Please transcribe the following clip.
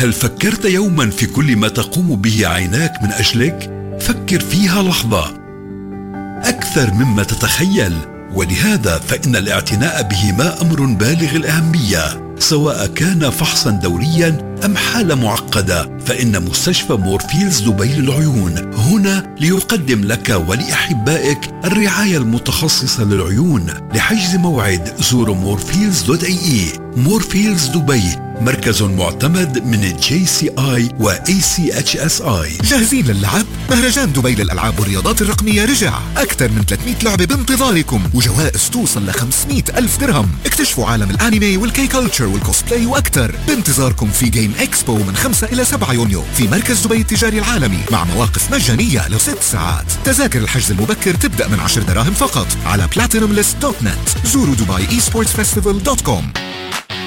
هل فكرت يوما في كل ما تقوم به عيناك من أجلك؟ فكر فيها لحظة، أكثر مما تتخيل. ولهذا فإن الاعتناء بهما أمر بالغ الأهمية، سواء كان فحصا دوريا أم حالة معقدة. فإن مستشفى مورفيلز دبي للعيون هنا ليقدم لك ولأحبائك الرعاية المتخصصة للعيون. لحجز موعد زوروا morfields.ae. مورفيلز دبي مركز معتمد من JCI و ACHSI. جاهزين للعب؟ مهرجان دبي للألعاب والرياضات الرقمية رجع، أكثر من 300 لعبة بانتظاركم وجوائز توصل ل 500 ألف درهم. اكتشفوا عالم الأنمي والكي كولتشر والكوسبلاي وأكثر بانتظاركم في جيم إكسبو من 5 إلى 7 يونيو في مركز دبي التجاري العالمي، مع مواقف مجانية ل6 ساعات. تذاكر الحجز المبكر تبدأ من 10 دراهم فقط على platinumlist.net. زوروا dubai esportsfestival.com.